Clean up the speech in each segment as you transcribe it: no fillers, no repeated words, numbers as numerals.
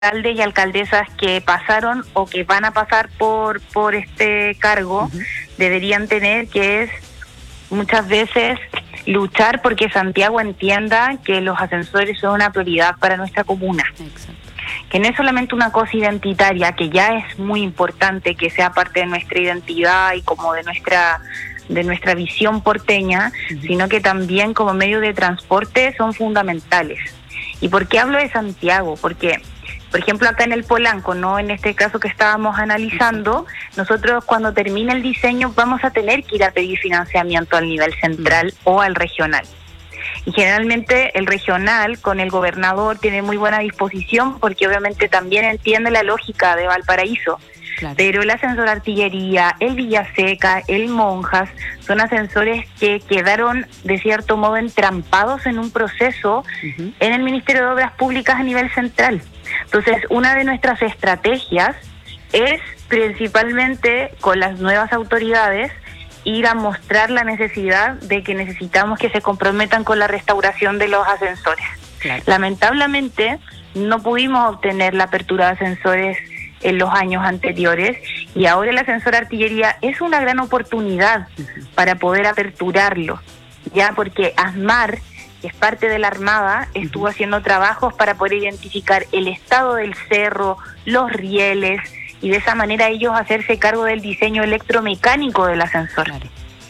alcaldes y alcaldesas que pasaron o que van a pasar por este cargo deberían tener, que es muchas veces luchar porque Santiago entienda que los ascensores son una prioridad para nuestra comuna. Exacto. Que no es solamente una cosa identitaria, que ya es muy importante que sea parte de nuestra identidad y como de nuestra visión porteña, sino que también como medio de transporte son fundamentales. ¿Y por qué hablo de Santiago? Porque, por ejemplo, acá en el Polanco, no en este caso que estábamos analizando, nosotros cuando termine el diseño vamos a tener que ir a pedir financiamiento al nivel central o al regional. Y generalmente el regional con el gobernador tiene muy buena disposición porque obviamente también entiende la lógica de Valparaíso. Claro. Pero el ascensor Artillería, el Villaseca, el Monjas, son ascensores que quedaron de cierto modo entrampados en un proceso en el Ministerio de Obras Públicas a nivel central. Entonces, una de nuestras estrategias es principalmente con las nuevas autoridades ir a mostrar la necesidad de que necesitamos que se comprometan con la restauración de los ascensores. Claro. Lamentablemente, no pudimos obtener la apertura de ascensores en los años anteriores y ahora el ascensor Artillería es una gran oportunidad para poder aperturarlo, ya porque ASMAR, que es parte de la Armada, estuvo haciendo trabajos para poder identificar el estado del cerro, los rieles, y de esa manera ellos hacerse cargo del diseño electromecánico del ascensor. Claro.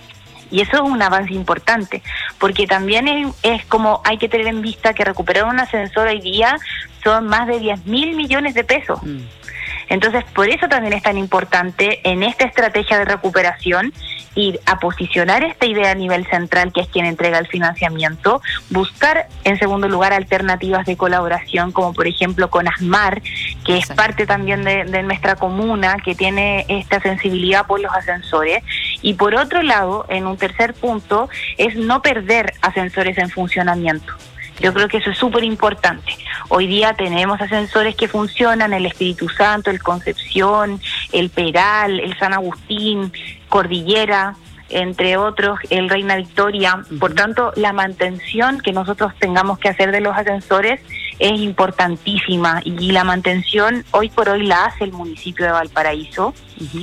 Y eso es un avance importante, porque también es como hay que tener en vista que recuperar un ascensor hoy día son más de 10.000 millones de pesos. Entonces, por eso también es tan importante en esta estrategia de recuperación ir a posicionar esta idea a nivel central, que es quien entrega el financiamiento, buscar en segundo lugar alternativas de colaboración, como por ejemplo con ASMAR, que es parte también de nuestra comuna, que tiene esta sensibilidad por los ascensores. Y por otro lado, en un tercer punto, es no perder ascensores en funcionamiento. Yo creo que eso es súper importante. Hoy día tenemos ascensores que funcionan, el Espíritu Santo, el Concepción, el Peral, el San Agustín, Cordillera, entre otros, el Reina Victoria. Por tanto, la mantención que nosotros tengamos que hacer de los ascensores es importantísima y la mantención hoy por hoy la hace el municipio de Valparaíso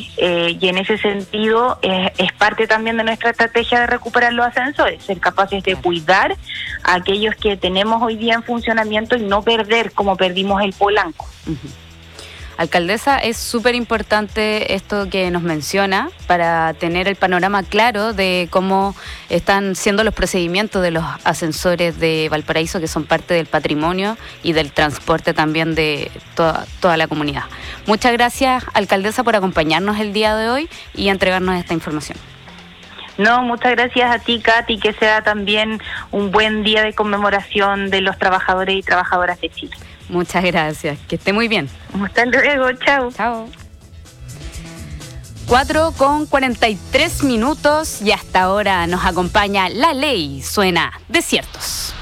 y en ese sentido es parte también de nuestra estrategia de recuperar los ascensores, ser capaces de cuidar a aquellos que tenemos hoy día en funcionamiento y no perder como perdimos el Polanco. Alcaldesa, es súper importante esto que nos menciona para tener el panorama claro de cómo están siendo los procedimientos de los ascensores de Valparaíso, que son parte del patrimonio y del transporte también de toda la comunidad. Muchas gracias, alcaldesa, por acompañarnos el día de hoy y entregarnos esta información. No, muchas gracias a ti, Katy, que sea también un buen día de conmemoración de los trabajadores y trabajadoras de Chile. Muchas gracias, que esté muy bien. Hasta luego, chao. Chao. 4:43 y hasta ahora nos acompaña La Ley Suena Desiertos.